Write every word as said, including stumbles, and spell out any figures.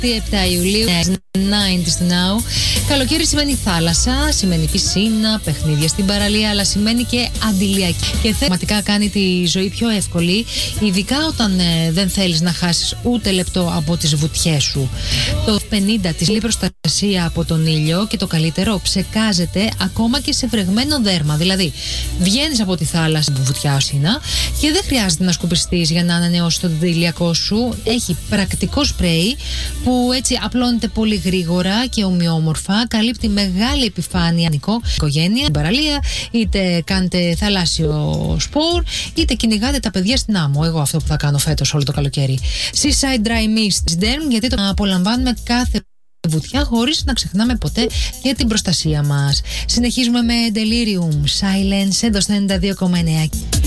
επτά Ιουλίου, ενενήντα Now. Καλοκαίρι σημαίνει θάλασσα, σημαίνει πισίνα, παιχνίδια στην παραλία, αλλά σημαίνει και αντιλιακή. Και θεματικά κάνει τη ζωή πιο εύκολη, ειδικά όταν ε, δεν θέλεις να χάσεις ούτε λεπτό από τις βουτιές σου. Το πενήντα της λέει προστασία από τον ήλιο και το καλύτερο, ψεκάζεται ακόμα και σε βρεγμένο δέρμα. Δηλαδή, βγαίνεις από τη θάλασσα που βουτιά σύνα και δεν χρειάζεται να σκουπιστείς για να ανανεώσεις το ηλιακό σου. Έχει πρακτικό σπρέι που έτσι απλώνεται πολύ γρήγορα και ομοιόμορφα. Καλύπτει μεγάλη επιφάνεια, οικογένεια, στην παραλία, είτε κάνετε θαλάσσιο σπορ, είτε κυνηγάτε τα παιδιά στην άμμο. Εγώ αυτό που θα κάνω φέτος όλο το καλοκαίρι. Seaside Dry Mist Derm, γιατί το απολαμβάνουμε κάθε βουτιά χωρίς να ξεχνάμε ποτέ για την προστασία μας. Συνεχίζουμε με Delirium Silence εδώ στο ενενήντα δύο κόμμα εννέα.